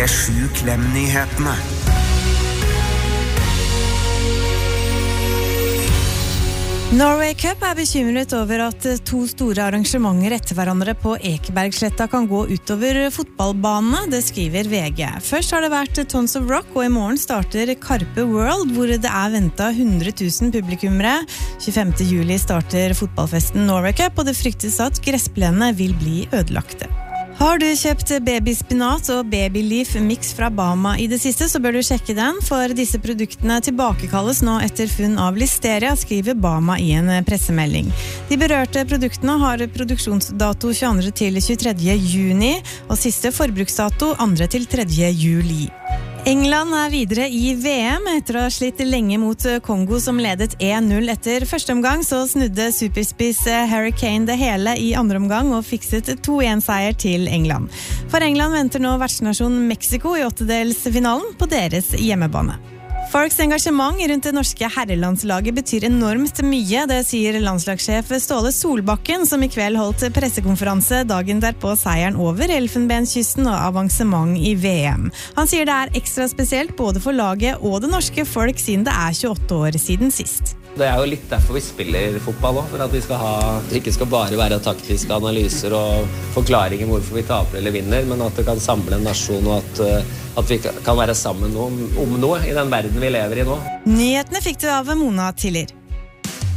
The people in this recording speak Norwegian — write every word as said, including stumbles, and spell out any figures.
P sju Klem-nyhetene. Norway Cup er bekymret over at to store arrangementer etter hverandre på Ekebergsletta kan gå utover fotballbanene, det skriver V G. Først har det vært Tons of Rock, og i morgen starter Karpe World, hvor det er ventet hundre tusen publikummere. tjuefemte juli starter fotballfesten Norway Cup, og det fryktes at gressplenene vil bli ødelagte. Har du kjøpt babyspinat og babyleaf mix fra Bama i det siste, så bør du sjekke den, for disse produktene tilbakekalles nå etter funn av listeria, skriver Bama i en pressemelding. De berørte produktene har produksjonsdato tjueandre til tjuetredje juni, og siste forbruksdato andre til tredje juli. England er videre i V M etter å ha slitt lenge mot Kongo som ledet en null etter første omgang, så snudde superspiss Harry Kane det hele i andre omgang og fikset to en seier til England. For England venter nå vertsnasjon Mexico i åttedelsfinalen på deres hjemmebane. Folks engasjement rundt det norske herrelandslaget betyr enormt mye, det sier landslagssjef Ståle Solbakken, som i kveld holdt pressekonferanse dagen derpå seieren over Elfenbenskysten og avansement i V M. Han sier det er ekstra spesielt både for laget og det norske folk siden det er tjueåtte år siden sist. Det er jo litt derfor vi spiller fotball også, for at vi skal ha, det ikke skal bare være taktiske analyser og forklaringer hvorfor vi taper eller vinner, men at det kan samle en nasjon og at, at vi kan være sammen om, om noe i den verden vi lever i nå. Nyhetene fikk du av Mona Tiller.